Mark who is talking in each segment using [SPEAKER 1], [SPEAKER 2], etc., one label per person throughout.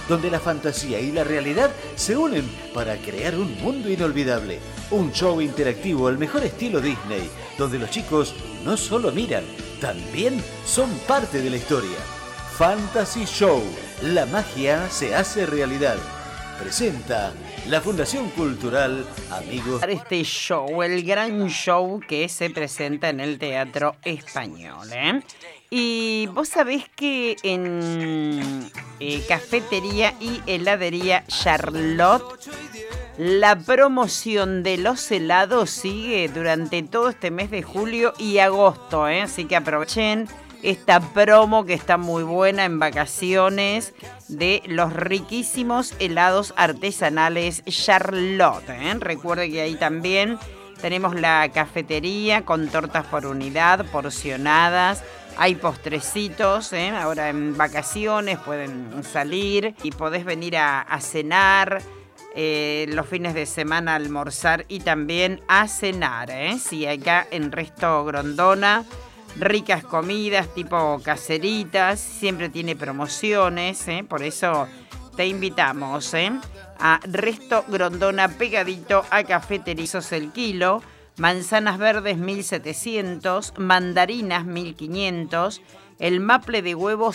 [SPEAKER 1] donde la fantasía y la realidad se unen para crear un mundo inolvidable. Un show interactivo al mejor estilo Disney, donde los chicos no solo miran, también son parte de la historia. Fantasy Show, la magia se hace realidad. Presenta la Fundación Cultural Amigos.
[SPEAKER 2] Este show, el gran show que se presenta en el Teatro Español, ¿eh? Y vos sabés que en Cafetería y Heladería Charlotte, la promoción de los helados sigue durante todo este mes de julio y agosto, ¿eh? Así que aprovechen esta promo que está muy buena en vacaciones de los riquísimos helados artesanales Charlotte, ¿eh? Recuerde que ahí también tenemos la cafetería con tortas por unidad, porcionadas. Hay postrecitos, ¿eh? Ahora en vacaciones pueden salir y podés venir a cenar. Los fines de semana a almorzar y también a cenar, ¿eh? Sí, acá en Resto Grondona, ricas comidas tipo caseritas, siempre tiene promociones, ¿eh? Por eso te invitamos, ¿eh? A Resto Grondona, pegadito a Cafetería el kilo, manzanas verdes 1.700, mandarinas 1.500, el maple de huevo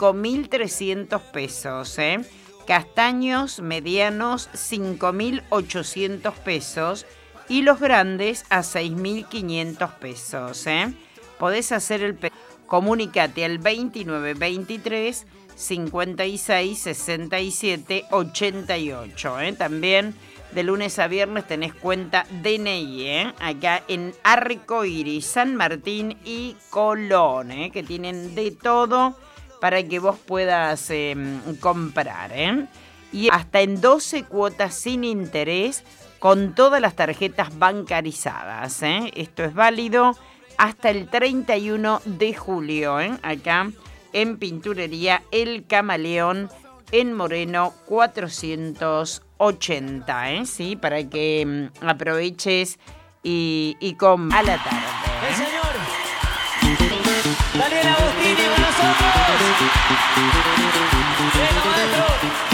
[SPEAKER 2] 5.300 pesos, ¿eh? Castaños medianos 5.800 pesos y los grandes a 6.500 pesos, ¿eh? Podés hacer el pedido. Comunícate al 2923 56 67 88, ¿eh? También de lunes a viernes tenés cuenta DNI, ¿eh? Acá en Arcoíris, San Martín y Colón, ¿eh? Que tienen de todo para que vos puedas comprar, ¿eh? Y hasta en 12 cuotas sin interés con todas las tarjetas bancarizadas, ¿eh? Esto es válido hasta el 31 de julio, ¿eh? Acá en Pinturería El Camaleón, en Moreno 480, ¿eh? Sí, para que aproveches y com a la tarde, ¿eh?
[SPEAKER 3] El señor Daniel Agostini con nosotros. Venga, maestro.